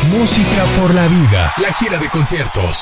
Música por la vida, la gira de conciertos.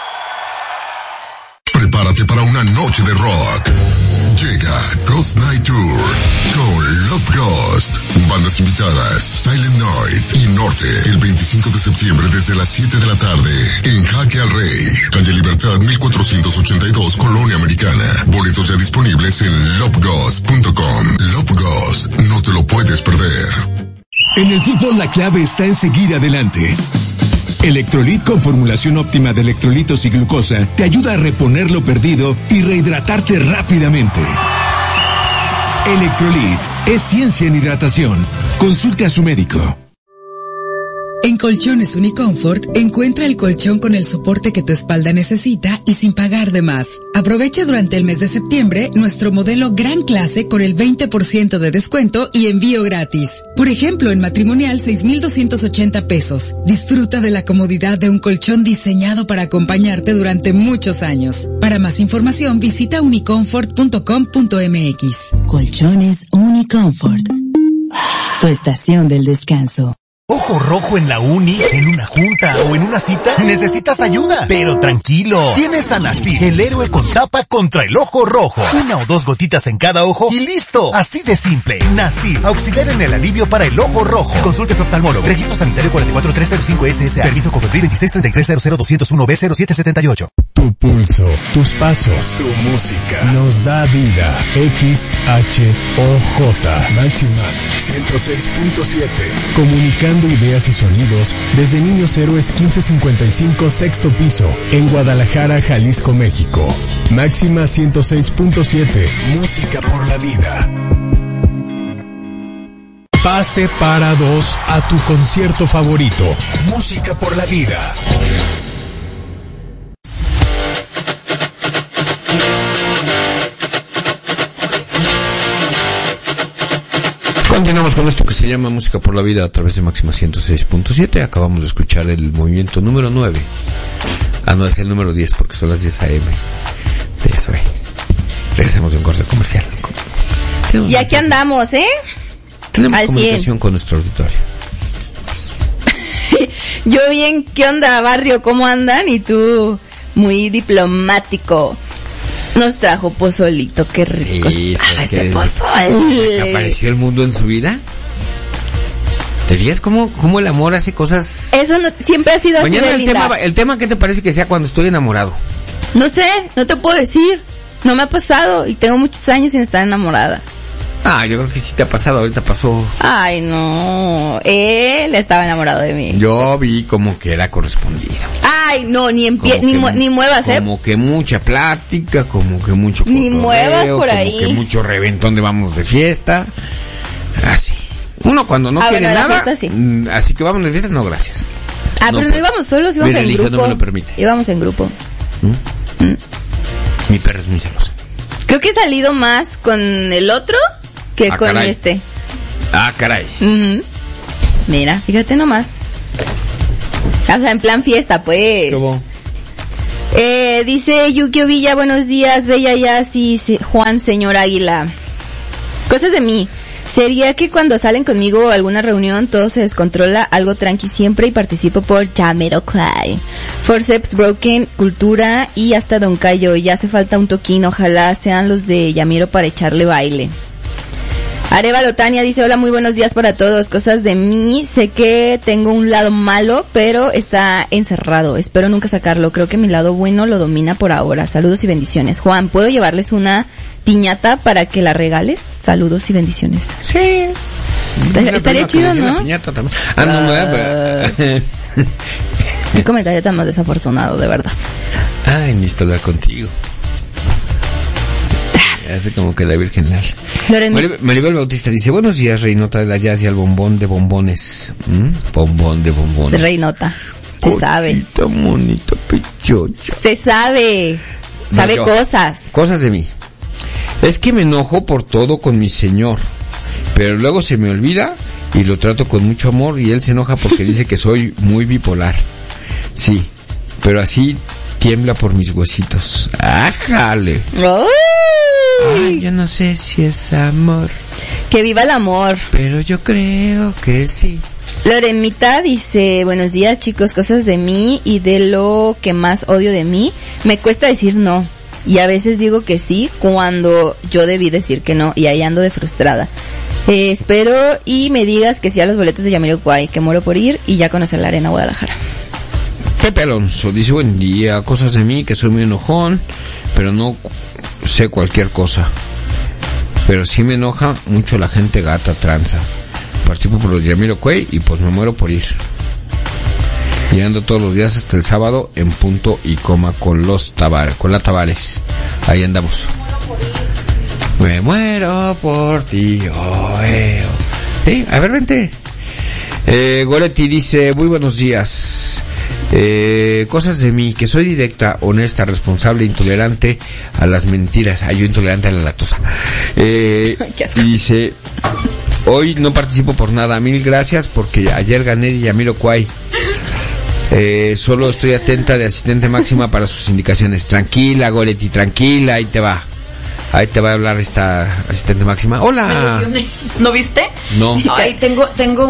Prepárate para una noche de rock. Llega Ghost Night Tour con Love Ghost. Bandas invitadas, Silent Night y Norte. El 25 de septiembre desde las 7 de la tarde en Jaque al Rey. Calle Libertad 1482, Colonia Americana. Boletos ya disponibles en loveghost.com. Love Ghost, no te lo puedes perder. En el fútbol la clave está en seguir adelante. Electrolit con formulación óptima de electrolitos y glucosa te ayuda a reponer lo perdido y rehidratarte rápidamente. Electrolit es ciencia en hidratación. Consulte a su médico. En Colchones Uniconfort, encuentra el colchón con el soporte que tu espalda necesita y sin pagar de más. Aprovecha durante el mes de septiembre nuestro modelo Gran Clase con el 20% de descuento y envío gratis. Por ejemplo, en matrimonial 6,280 pesos. Disfruta de la comodidad de un colchón diseñado para acompañarte durante muchos años. Para más información, visita uniconfort.com.mx. Colchones Uniconfort. Tu estación del descanso. Ojo rojo en la uni, en una junta o en una cita, necesitas ayuda. Pero tranquilo, tienes a Nasir, el héroe con tapa contra el ojo rojo. 1 o 2 gotitas en cada ojo y listo. Así de simple. Nasir, auxiliar en el alivio para el ojo rojo. Consulte su oftalmólogo. Registro sanitario 44305 SSA. Permiso Cofepris 2633000201B0778. Tu pulso, tus pasos, tu música nos da vida. XHOJ Máxima 106.7. Comunicando ideas y sonidos desde Niños Héroes 1555 sexto piso en Guadalajara, Jalisco, México. Máxima 106.7. Música por la vida. Pase para 2 a tu concierto favorito. Música por la vida. Continuamos con esto que se llama Música por la Vida a través de Máxima 106.7. Acabamos de escuchar el movimiento número 9. No, es el número 10 porque son las 10 a.m. de eso. Regresamos de un corte comercial. Y aquí andamos, Tenemos comunicación con nuestro auditorio. Yo bien, ¿qué onda, barrio? ¿Cómo andan? Y tú, muy diplomático. Nos trajo pozolito, qué rico. Sí, ese pozole. ¿Apareció el mundo en su vida? ¿Te fijas cómo el amor hace cosas? Eso no, siempre ha sido así. Mañana el tema, ¿qué te parece que sea cuando estoy enamorado? No sé, no te puedo decir. No me ha pasado y tengo muchos años sin estar enamorada. Yo creo que sí te ha pasado, ahorita pasó. Ay, no. Él estaba enamorado de mí. Yo vi como que era correspondido. Ay, no, ni muevas, Como que mucha plática, como que mucho cotorreo, ni muevas por ahí. Como que mucho reventón de vamos de fiesta. Así. Uno cuando no quiere nada, sí. Así que vamos de fiesta, no, gracias. Pero no íbamos solos, íbamos en grupo. No me lo permite. Íbamos en grupo. Mi perra es muy celosa. Creo que he salido más con el otro que con caray. este. Caray. Mira, fíjate nomás. O sea, en plan fiesta, pues. ¿Cómo? Dice Yukio Villa, buenos días, Bella Yassi, Juan, señor Águila. Cosas de mí. Sería que cuando salen conmigo a alguna reunión todo se descontrola, algo tranqui siempre y participo por Jamiroquai, Forceps Broken, Cultura y hasta Don Cayo. Ya hace falta un toquín, ojalá sean los de Yamiro para echarle baile. Arevalo Tania dice, hola, muy buenos días para todos. Cosas de mí, sé que tengo un lado malo, pero está encerrado. Espero nunca sacarlo. Creo que mi lado bueno lo domina por ahora. Saludos y bendiciones. Juan, ¿puedo llevarles una piñata para que la regales? Saludos y bendiciones. Sí. Estaría chido, ¿no? Piñata también. Qué comentario tan más desafortunado, de verdad. Necesito hablar contigo. Hace como que la Virgen Maribel Bautista dice, buenos días, Reinota de la Jazz y al bombón de bombones. Bombón de bombones. De Reinota. Se sabe. Monito, pechocho. Se sabe. Sabe cosas. Cosas de mí. Es que me enojo por todo con mi señor, pero luego se me olvida y lo trato con mucho amor y él se enoja porque dice que soy muy bipolar. Sí, pero así tiembla por mis huesitos. ¡Ájale! Yo no sé si es amor. Que viva el amor. Pero yo creo que sí. Lorenmita dice, buenos días chicos, cosas de mí y de lo que más odio de mí. Me cuesta decir no. Y a veces digo que sí cuando yo debí decir que no. Y ahí ando de frustrada. Espero y me digas que sí a los boletos de Jamiroquai, que muero por ir y ya conocer la Arena Guadalajara. Pepe Alonso dice, buen día, cosas de mí, que soy muy enojón, pero no sé cualquier cosa. Pero sí me enoja mucho la gente gata tranza. Participo por los Jamiroquai y pues me muero por ir. Y ando todos los días hasta el sábado en punto y coma con la Tavares. Ahí andamos. Me muero por ti, a ver, vente. Goretti dice, muy buenos días. Cosas de mí, que soy directa, honesta, responsable, intolerante a las mentiras. Yo intolerante a la lactosa. Y dice, hoy no participo por nada, 1000 gracias porque ayer gané de Jamiroquai. Solo estoy atenta de asistente máxima para sus indicaciones. Tranquila, Goretti, tranquila, ahí te va a hablar esta asistente máxima. Hola. Me lesioné. ¿No viste? No. Ay, tengo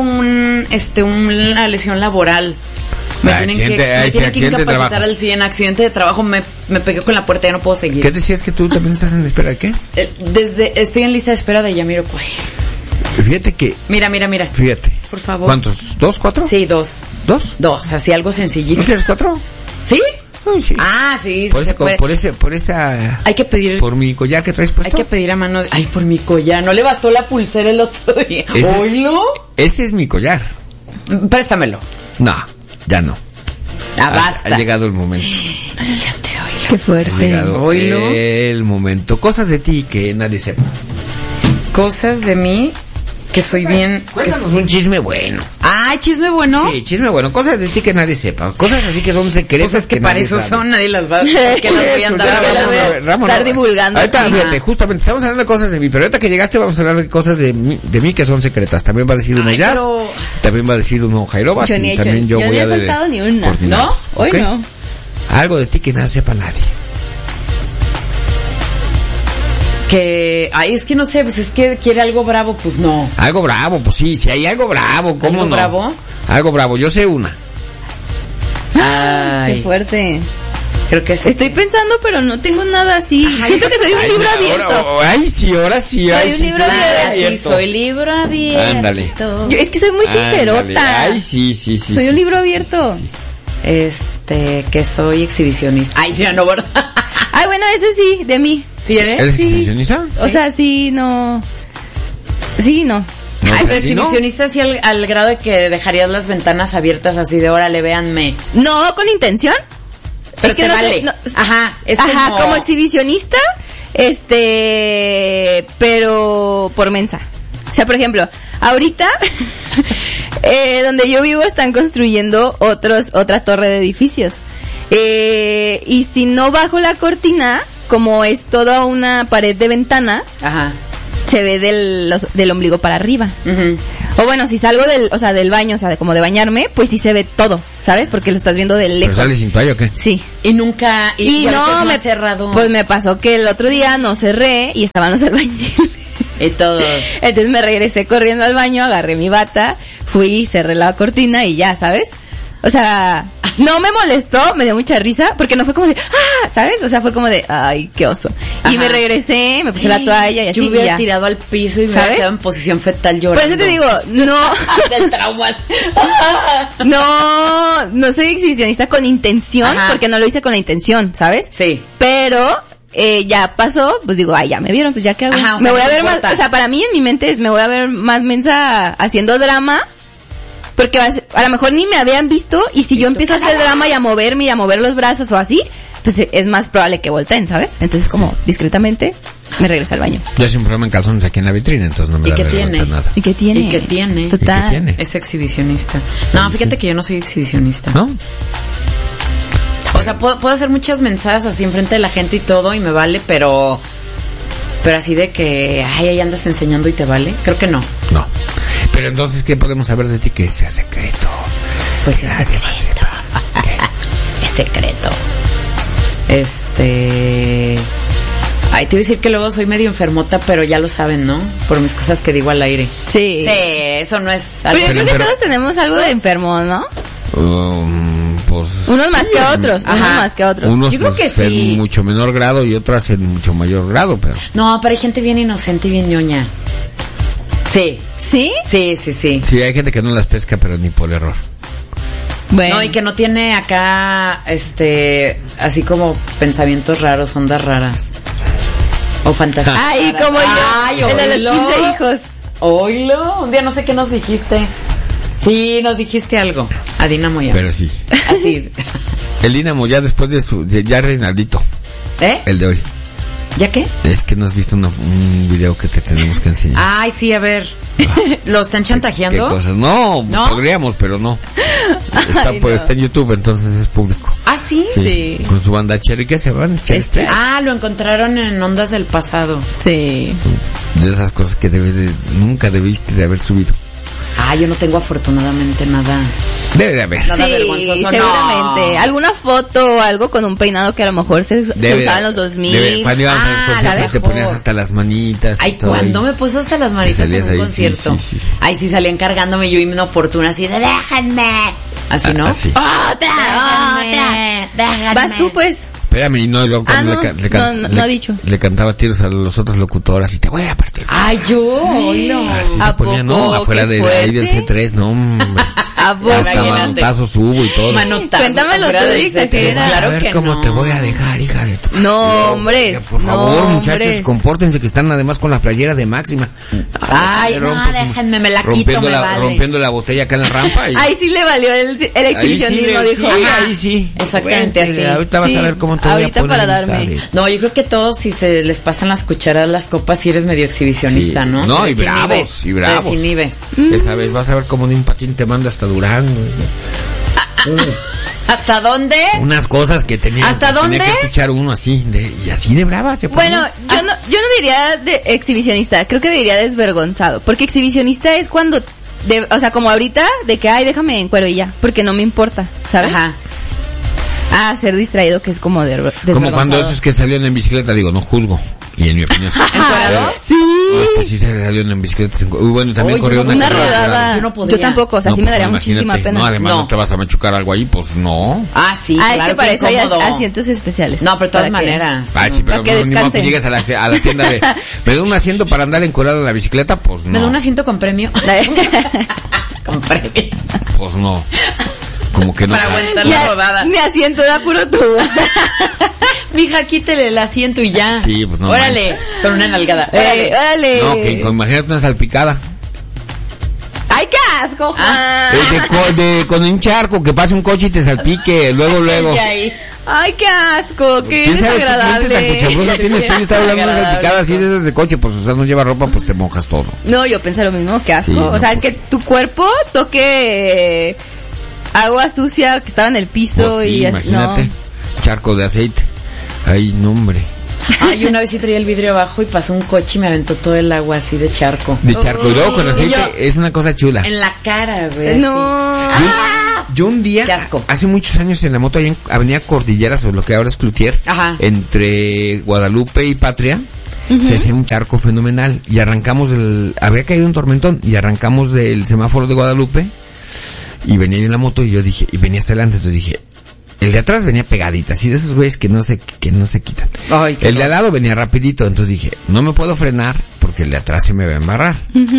una lesión laboral. Me tienen que incapacitar al 100, accidente de trabajo, me pegué con la puerta, ya no puedo seguir. ¿Qué decías que tú también estás en espera de qué? Estoy en lista de espera de Jamiroquai. Fíjate que... Mira. Fíjate. Por favor. ¿Cuántos? ¿2, 4? Sí, 2. ¿2? Así algo sencillito. ¿No quieres 4? ¿Sí? Ay, sí. Ah, sí. Por esa... Hay que pedir... Por mi collar que traes puesto. Hay que pedir a mano... Ay, por mi collar. ¿No le bastó la pulsera el otro día? ¿Oilo? Ese es mi collar. Préstamelo. No, ya no. Basta. Ha llegado el momento. Fíjate, oilo. Qué fuerte. Ha llegado el momento. Cosas de ti que nadie sepa. Cosas de mí que soy bien... Cuéntanos un chisme bueno. Ah, ¿chisme bueno? Sí, chisme bueno. Cosas de ti que nadie sepa. Cosas así que son secretas. Cosas que para eso son, nadie las va... que las voy a andar divulgando. Ahorita, fíjate, justamente estamos hablando de cosas de mí, pero ahorita que llegaste vamos a hablar de cosas de mí que son secretas. También va a decir uno Irás, también va a decir uno Jairobas, y también yo voy a... Yo no he soltado ni una. ¿No? Hoy ¿Okay? no. Algo de ti que no sepa nadie. Es que no sé, pues es que quiere algo bravo, pues no. Algo bravo, pues sí, si hay algo bravo, ¿cómo ¿Algo no? bravo? Algo bravo, yo sé una. Ay, qué fuerte. Creo que sí. Estoy pensando, pero no tengo nada así. Siento que soy un libro abierto. Ahora sí. Soy un libro abierto. Soy libro abierto. Ándale. Es que soy muy sincerota. Ay, sí. Soy un libro abierto. Que soy exhibicionista. Ay, sí, no, ¿verdad? Ay, bueno, ese sí, de mí. ¿Sí eres? ¿Eres exhibicionista? O sea, sí, no. Sí, no. Ay, pero exhibicionista sí al grado de que dejarías las ventanas abiertas así de órale, véanme. No, con intención. Pero es que te vale. Como exhibicionista, pero por mensa. O sea, por ejemplo, ahorita, donde yo vivo están construyendo otra torre de edificios. Y si no bajo la cortina, como es toda una pared de ventana, se ve del ombligo para arriba. Uh-huh. O bueno, si salgo del baño, como de bañarme, pues sí se ve todo, ¿sabes? Porque lo estás viendo de lejos. ¿Pero sales sin toalla o qué? Sí. Y nunca... Y no, me cerrado. Pues me pasó que el otro día no cerré y estaban los albañiles. Y todos. Entonces me regresé corriendo al baño, agarré mi bata, fui, cerré la cortina y ya, ¿sabes? O sea, no me molestó, me dio mucha risa, porque no fue como de, ¿sabes? O sea, fue como de, ay, qué oso. Ajá. Y me regresé, me puse la toalla y así. Yo me hubiera tirado al piso y me hubiera quedado en posición fetal llorando. Por eso te digo, no. Del trauma. No soy exhibicionista con intención, porque no lo hice con la intención, ¿sabes? Sí. Pero... ya pasó, pues digo, ya me vieron, pues ya que hago. Ajá, me voy a ver más, o sea, para mí en mi mente me voy a ver más mensa haciendo drama, porque a lo mejor ni me habían visto, y si yo empiezo a hacer drama y a moverme y a mover los brazos o así, pues es más probable que volteen, ¿sabes? Entonces como discretamente me regreso al baño. Yo siempre me en calzones aquí en la vitrina, entonces no me da vergüenza nada. ¿Y qué tiene? ¿Y qué tiene? Total. ¿Y qué tiene? Es exhibicionista. No, fíjate que yo no soy exhibicionista. ¿No? O sea, puedo hacer muchas mensajes así enfrente de la gente y todo y me vale, pero así de que, ahí andas enseñando y te vale, creo que no. No. Pero entonces, ¿qué podemos saber de ti que sea secreto? Pues es secreto. Es secreto. Ay, te iba a decir que luego soy medio enfermota, pero ya lo saben, ¿no? Por mis cosas que digo al aire. Sí. Sí, eso no es algo... Pero yo creo que todos tenemos algo de enfermo, ¿no? Pues... Unos más que otros, unos más que otros. Unos Yo creo pues, que sí. en mucho menor grado y otras en mucho mayor grado, pero... No, pero hay gente bien inocente y bien ñoña. Sí. ¿Sí? Sí, sí, sí. Sí, hay gente que no las pesca, pero ni por error. Bueno. No, y que no tiene acá, así como pensamientos raros, ondas raras. O fantasías. Ay, como yo. Ay, el de los oílo. 15 hijos. Oílo. Un día no sé qué nos dijiste. Sí, nos dijiste algo. A Dinamo ya. Pero sí. Así. El Dinamo ya después de ya Reinaldito, ¿Eh? el de hoy. ¿Ya qué? Es que no has visto un video que te tenemos que enseñar. Ay, sí, a ver. ¿Lo están chantajeando? ¿Qué cosas? No, ¿No? podríamos, pero no. Está, Ay, pues, no. está en YouTube, entonces es público. ¿Ah, sí? Sí. Con su banda Cherry, ¿qué se van? Cherry Street. Ah, lo encontraron en Ondas del Pasado. Sí. De esas cosas que nunca debiste de haber subido. Ah, yo no tengo afortunadamente nada. Debe de haber. Nada Sí, vergonzoso, no. seguramente. Alguna foto o algo con un peinado que a lo mejor se usaba en los 2000. Cuando íbamos a los conciertos ¿sabes? te ponías hasta las manitas. Ay, y todo ¿cuándo ahí. me puso hasta las manitas en salías un ahí, concierto? sí. Ay, sí, salían cargándome yo inoportuna así de déjenme. Así, ¿no? Así. Otra. Déjenme. Vas tú, pues. Espérame, y no, y luego cuando no ha dicho. le cantaba tiros a los otros locutoras y te voy a partir. Ay, yo, oílo. Así se ¿A ponía, poco? no, afuera Qué de ahí del fuerte. C3, no, hombre. ¿A poco? Hasta manotazos hubo y todo. Manotazo. Cuéntamelo afuera tú, del Isa, set. que era. Claro a ver que cómo no. te voy a dejar, hija de tu... No, hombre. Por favor, no, muchachos, hombres. compórtense que están además con la playera de Máxima. Ay, no, déjenme, me la quito, me vale. Rompiendo la botella acá en la rampa. Y... Ahí sí le valió el exhibicionismo, ahí sí, dijo. ahí sí. Exactamente así. Ahorita vas Sí, a ver cómo te voy a ahorita poner. para darme. hija de- No, yo creo que todos, si se les pasan las cucharadas, las copas, si eres medio exhibicionista, Sí. ¿no? No, Te y bravos, desinhibes, y bravos. te desinhibes. Esa vez vas a ver cómo de un patín te manda hasta Durango. ¿Hasta dónde? Unas cosas que tenía, ¿Hasta tenía dónde? que escuchar uno así, y así de brava se ponía. Bueno, yo no diría de exhibicionista, creo que diría desvergonzado, porque exhibicionista es cuando, o sea, como ahorita, de que, ay, déjame en cuero y ya, porque no me importa, ¿sabes? Ajá. Ah, ser distraído, que es como desvergonzado. Como cuando esos que salieron en bicicleta, digo, no juzgo, y en mi opinión. ¿Encuerado? Sí. Que sí se salieron en bicicletas. Bueno, también Oye, corrió yo no- Una carrera rodada. grande. Yo no podría. Yo tampoco, o sea, No, sí me pues, daría imagínate. muchísima pena. No, además no. No. te vas a machucar algo ahí, pues no. Ah, sí, Ah, es claro que para eso hay incómodo. asientos especiales. No, pero de todas Para que- maneras. Ay, sí, pero Para que no, ni modo que descansen. llegues a la tienda de, me da un asiento para andar encuerado en la bicicleta, pues no. ¿Me da un asiento con premio? Con premio. Pues no. Como que no. Para aguantar la rodada. Mi asiento da puro tubo. Mija, quítele el asiento y ya. Sí, pues no Órale, manches. con una nalgada. Órale. Órale. No, que imagínate una salpicada. ¡Ay, qué asco, Juan! Con un charco, que pase un coche y te salpique, luego. Y ahí. ¡Ay, qué asco! ¡Qué ¿Quién sabe qué desagradable! cliente tan cochambrosa tienes? Tú estás hablando de una Desagradable, salpicada así de esas de coche, pues o sea, no lleva ropa, pues te mojas todo. No, yo pensé lo mismo, qué asco. Sí, o no, sea, pues. que tu cuerpo toque agua sucia que estaba en el piso Pues sí, y así. imagínate, No. charco de aceite. Ay, no, hombre. Ay, una vez sí traía el vidrio abajo y pasó un coche y me aventó todo el agua así de charco. De charco. Y luego con Y aceite yo- es una cosa chula. En la cara, güey. No. Yo un día, Qué asco. hace muchos años en la moto, ahí en Avenida Cordillera, sobre lo que ahora es Cloutier, Ajá. entre Guadalupe y Patria, se hacía un charco fenomenal. Y arrancamos había caído un tormentón, y arrancamos del semáforo de Guadalupe, y venía yo en la moto, y yo dije, y venía hasta adelante, entonces dije, el de atrás venía pegadita, así de esos güeyes que no se quitan. Ay, qué El de al lado venía rapidito, entonces dije, no me puedo frenar, porque el de atrás se me va a embarrar.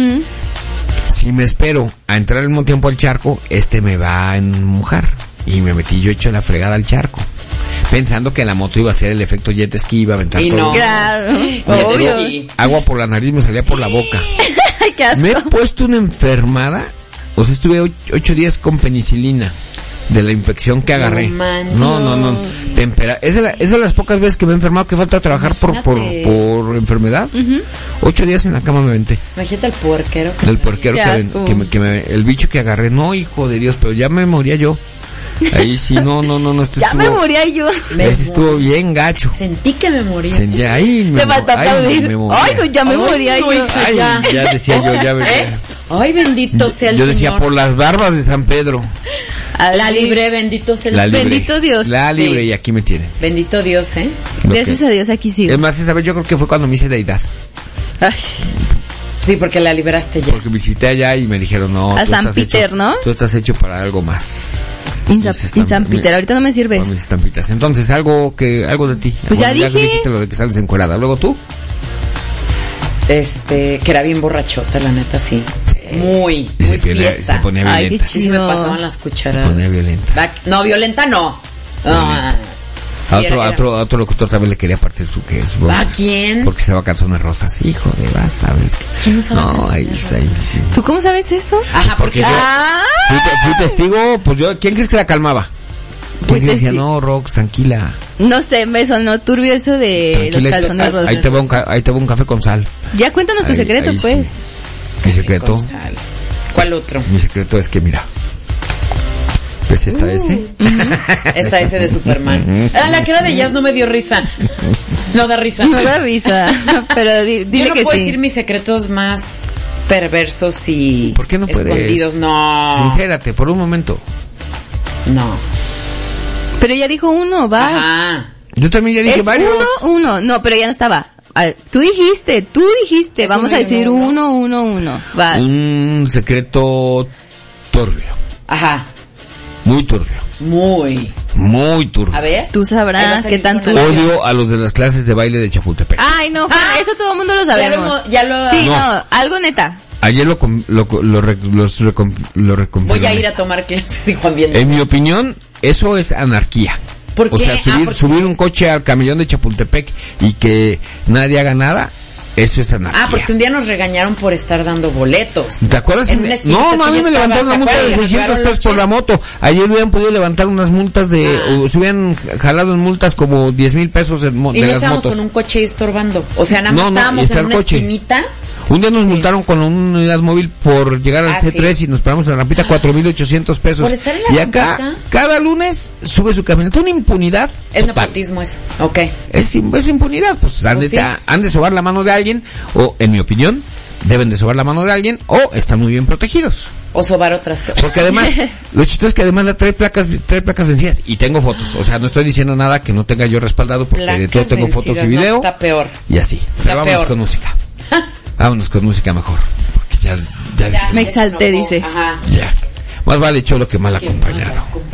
Si me espero a entrar al mismo tiempo al charco, me va a mojar. Y me metí yo hecho la fregada al charco. Pensando que la moto iba a hacer el efecto jet ski, iba a aventar Y todo. no. Claro. Obvio. Obvio. Agua por la nariz me salía por la boca. Ay, qué asco. Me he puesto una enfermada. O sea, estuve 8 días con penicilina. De la infección que agarré. manches. No. Es de las pocas veces que me he enfermado que falta trabajar por Imagínate. enfermedad. 8 días en la cama me aventé. Imagínate el puerquero. El puerquero Qué que, asco. el bicho que agarré, no, hijo de Dios, pero ya me moría yo. Ahí sí, no, Ya me moría yo. Ese estuvo bien gacho. Sentí que me morí. Sentía ahí, Me falta aplaudir. moría. Ay, no, ya me Ay, moría no, yo. hija. Ay, ya decía yo, ya ¿Eh? Ay, bendito sea el yo decía Señor. por las barbas de San Pedro. La libré, bendito sea el La libré. Bendito Dios. La libre Sí. y aquí me tienen. Bendito Dios, ¿eh? Gracias a Dios aquí sigo. Es más, esa vez yo creo que fue cuando me hice deidad. Ay, Sí, porque la liberaste ya. Porque visité allá y me dijeron, no, A tú San estás Peter, hecho, ¿no? Tú estás hecho para algo más. In San Peter, ahorita no me sirves. Por mis estampitas. Entonces, algo de ti. Pues ya dije. dijiste lo de que sales encuerada. Luego tú. Que era bien borrachota, la neta, sí. Muy fiesta. Se ponía Ay, qué violenta. Sí, me pasaban las cucharadas. Se ponía violenta. No, violenta no. Violenta. A otro locutor también le quería partir su queso. ¿A quién? Porque se va a canciones rosas. Hijo de, vas a ver. ¿Quién usaba No, ahí canciones está, ahí sí. ¿Tú cómo sabes eso? Ajá, porque yo Ah, fui testigo, pues yo, ¿quién crees que la calmaba? Pues ¿Quién decía, sí. no, Rox, tranquila. no sé, me sonó turbio eso de los Tranquila, calzones rosas. ahí te va un café con sal. Ya cuéntanos tu Ahí- secreto, ahí pues. sí. Mi secreto, Con sal. ¿Cuál otro? mi secreto es que mira. ¿Ves esta S? Esta S de Superman. La que era de jazz no me dio risa. No da risa. No da risa, pero dile Yo no que puedo sí. decir mis secretos más perversos y ¿Por qué no puedes? escondidos. No. Sincérate, por un momento. No. Pero ya dijo uno, vas. Ajá. Yo también ya dije Es varios. uno. No, pero ya no estaba. Tú dijiste. Es Vamos uno a y decir uno. Vas. Un secreto turbio. Ajá. Muy turbio. Muy turbio. A ver. Tú Ahí va a sabrás salir qué tanto. con algo. Odio a los de las clases de baile de Chapultepec. Ay, no, eso todo el mundo lo sabemos. Ya lo Sí, No. no, algo neta. Ayer lo reconfirmé. voy a ir a tomar clases y Juan bien. En mi opinión, eso es anarquía. ¿Por O qué? sea, subir un coche al camellón de Chapultepec y que nadie haga nada, eso es anarquía. Porque un día nos regañaron por estar dando boletos. ¿Te acuerdas? En una esquinita No, tú a mí ya me levantaron una estabas, multa ¿te de acuerdas? 600 pesos por la moto. Ayer hubieran podido levantar unas multas de, o se hubieran jalado en multas como 10,000 pesos Y de no las estábamos motos. con un coche estorbando. O sea, nada más No, estábamos está en el una coche. esquinita. Un día nos multaron con una unidad móvil por llegar al C3 sí. y nos paramos en la rampita 4,800 pesos. ¿Por estar en la y acá, rampita? cada lunes sube su camioneta. Una impunidad Es total. nepotismo eso. Ok. Es impunidad, pues han Pues sí. de sobar la mano de alguien, o en mi opinión, deben de sobar la mano de alguien, o están muy bien protegidos. O sobar otras cosas. Porque además, lo chistoso es que además la trae placas vencidas, y tengo fotos, o sea, no estoy diciendo nada que no tenga yo respaldado, porque de todo tengo fotos y vencidas, video, no, está peor. y así. Pero vámonos peor. con música. Vámonos con música mejor, porque ya Me exalté, dice. Ajá. ya. Más vale cholo que mal acompañado.